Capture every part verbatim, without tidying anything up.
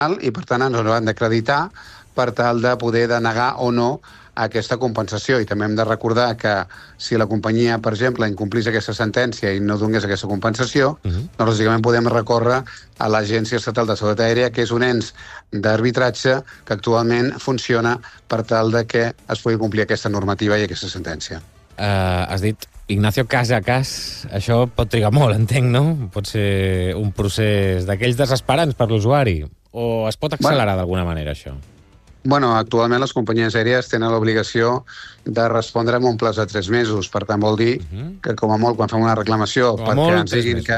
i, per tant, ens hauran d'acreditar per tal de poder denegar o no aquesta compensació. I també hem de recordar que si la companyia, per exemple, incomplís aquesta sentència i no donés aquesta compensació, uh-huh. doncs lògicament podem recórrer a l'Agència Estatal de Seguretat Aèria, que és un ens d'arbitratge que actualment funciona per tal de que es pugui complir aquesta normativa i aquesta sentència. Uh, has dit, Ignacio, cas a cas, això pot trigar molt, entenc, no? Pot ser un procés d'aquells desesperants per l'usuari, o es pot accelerar bueno, d'alguna manera, això? Bueno, actualment les companyies aèries tenen l'obligació de respondre en un plaç de tres mesos. Per tant, vol dir uh-huh. que, com a molt, quan fem una reclamació, com perquè molt, ens diguin que...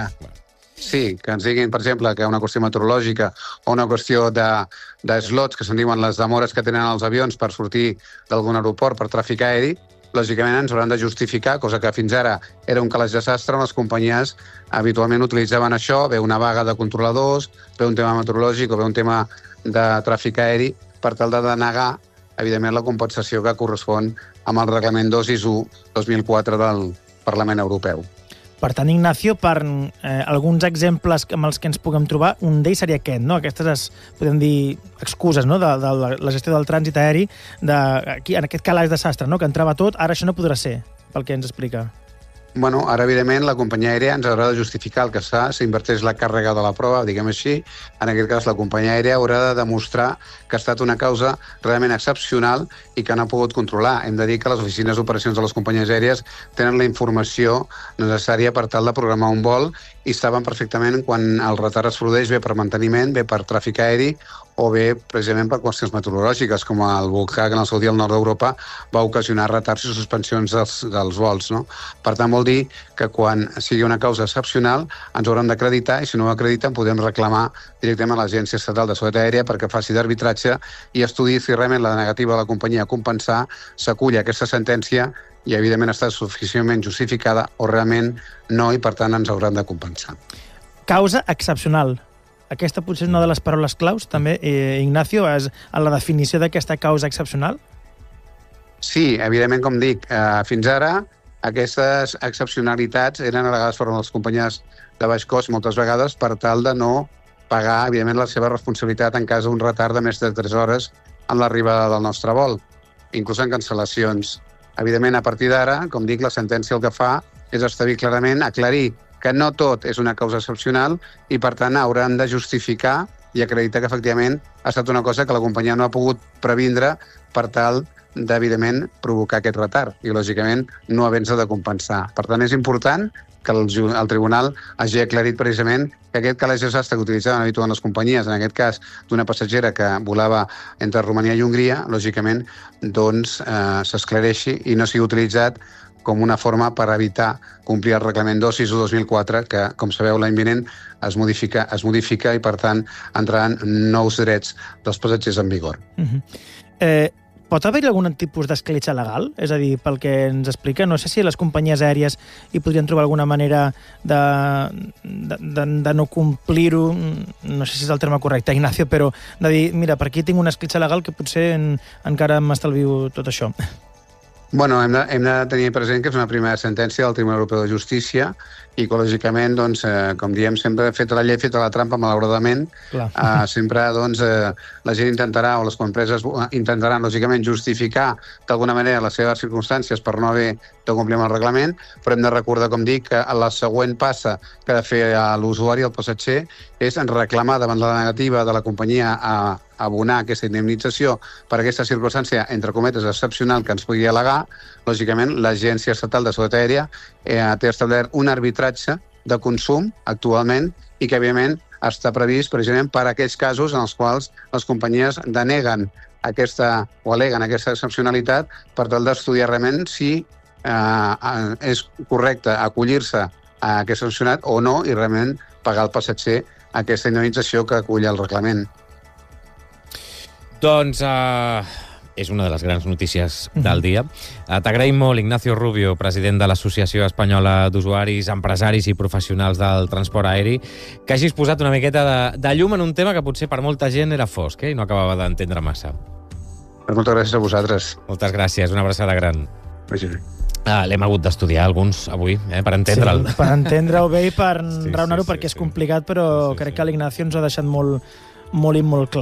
Sí, que ens diguin, per exemple, que una qüestió meteorològica o una qüestió de, de slots, que se'n diuen les demores que tenen els avions per sortir d'algun aeroport per tràfic aeri, lògicament ens hauran de justificar, cosa que fins ara era un calaix de sastre, on les companyies habitualment utilitzaven això, ve una vaga de controladors, ve un tema meteorològic o ve un tema de tràfic aeri, per tal de denegar, evidentment, la compensació que correspon amb el reglament dos I S U dos mil quatre del Parlament Europeu. Per tant, Ignacio, per eh, alguns exemples amb els que ens puguem trobar, un d'ells seria aquest, no? Aquestes, es, podem dir, excuses, no?, de, de la gestió del trànsit aeri, de, aquí, en aquest calaix de sastre, no?, que entrava tot, ara això no podrà ser, pel que ens explica. Bueno, ara, evidentment, la companyia aèria ens haurà de justificar el que està, s'inverteix la càrrega de la prova, diguem així. En aquest cas, la companyia aèria haurà de demostrar que ha estat una causa realment excepcional i que no ha pogut controlar. Hem de dir que les oficines d'operacions de les companyies aèries tenen la informació necessària per tal de programar un vol i saben perfectament quan el retard es produeix, bé per manteniment, bé per tràfic aeri o bé precisament per qüestions meteorològiques, com el volcà que en el seu dia al nord d'Europa va ocasionar retards i suspensions dels, dels vols, no? Per tant, vol dir que quan sigui una causa excepcional ens hauran d'acreditar i si no ho acrediten podem reclamar directament a l'Agència Estatal de Seguretat Aèria perquè faci d'arbitratge i estudiï si realment la negativa de la companyia a compensar s'acull a aquesta sentència i evidentment està suficientment justificada o realment no i per tant ens hauran de compensar. Causa excepcional. Aquesta potser és una de les paraules claus, també, eh, Ignacio, és a la definició d'aquesta causa excepcional? Sí, evidentment, com dic, eh, fins ara aquestes excepcionalitats eren alegades per les companyies de baix cost moltes vegades per tal de no pagar, evidentment, la seva responsabilitat en cas d'un retard de més de tres hores en l'arribada del nostre vol, inclús en cancel·lacions. Evidentment, a partir d'ara, com dic, la sentència el que fa és establir clarament, aclarir que no tot és una causa excepcional i, per tant, hauran de justificar i acreditar que, efectivament, ha estat una cosa que la companyia no ha pogut previndre per tal de, evidentment, provocar aquest retard i, lògicament, no haver-se de compensar. Per tant, és important que el, el tribunal hagi aclarit precisament que aquest calaix de sastre que utilitzaven habitualment les companyies, en aquest cas d'una passatgera que volava entre Romania i Hongria, lògicament, doncs, eh, s'esclareixi i no sigui utilitzat com una forma per evitar complir el reglament dos I S U dos mil quatre, que, com sabeu, l'any vinent es modifica, es modifica i, per tant, entraran nous drets dels passatgers en vigor. Uh-huh. eh, pot haver-hi algun tipus d'escletxa legal? És a dir, pel que ens explica, no sé si les companyies aèries hi podrien trobar alguna manera de, de, de, de no complir-ho, no sé si és el terme correcte, Ignacio, però de dir, mira, per aquí tinc una escletxa legal que potser en, encara m'estalvio tot això. Bueno, hem de, hem de tenir present que és una primera sentència del Tribunal Europeu de Justícia i que, lògicament, doncs, eh, com diem, sempre feta la llei, feta la trampa, malauradament. Eh, sempre doncs, eh, la gent intentarà, o les empreses intentaran, lògicament, justificar d'alguna manera les seves circumstàncies per no haver de complir amb el reglament, però hem de recordar, com dic, que la següent passa que ha de fer l'usuari, el passatger, és reclamar davant de la negativa de la companyia a abonar aquesta indemnització per aquesta circumstància, entre cometes, excepcional que ens pugui al·legar. Lògicament, l'Agència Estatal de Seguretat Aèria eh, té establert un arbitratge de consum actualment i que, evidentment, està previst precisament per a aquells casos en els quals les companyies deneguen aquesta, o al·leguen aquesta excepcionalitat per tal d'estudiar realment si eh, és correcte acollir-se a aquesta excepcionalitat o no i realment pagar al passatger aquesta indemnització que acull el reglament. Doncs uh, és una de les grans notícies del dia. Uh, T'agraïm molt, Ignacio Rubio, president de l'Associació Espanyola d'Usuaris, Empresaris i Professionals del Transport Aeri, que hagis posat una miqueta de, de llum en un tema que potser per molta gent era fosc, eh? I no acabava d'entendre massa. Moltes gràcies a vosaltres. Moltes gràcies, una abraçada gran. Gràcies. Ah, l'hem hagut d'estudiar alguns avui, eh, per entendre'l. Sí, per entendre-ho bé i per sí, raonar-ho, sí, sí, perquè és sí. complicat, però sí, sí, crec sí. que l'Ignacio ens ha deixat molt, molt i molt clar.